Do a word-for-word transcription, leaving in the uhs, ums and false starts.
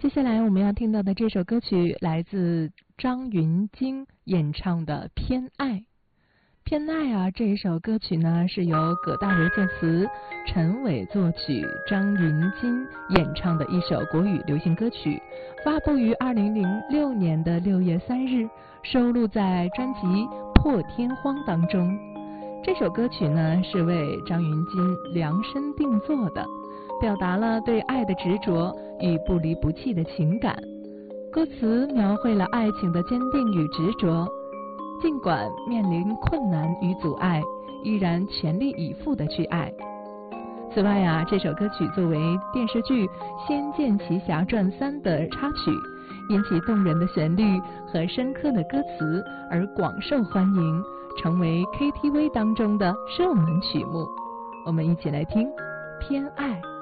接下来我们要听到的这首歌曲来自张芸京演唱的《偏爱》。偏爱啊，这一首歌曲呢是由葛大为作词，陈伟作曲，张芸京演唱的一首国语流行歌曲，发布于二零零六年的六月三日，收录在专辑《破天荒》当中。这首歌曲呢是为张芸京量身定做的，表达了对爱的执着与不离不弃的情感。歌词描绘了爱情的坚定与执着，尽管面临困难与阻碍，依然全力以赴地去爱。此外啊，这首歌曲作为电视剧《仙剑奇侠传三》的插曲，因其动人的旋律和深刻的歌词而广受欢迎，成为 K T V 当中的热门曲目。我们一起来听《偏爱》。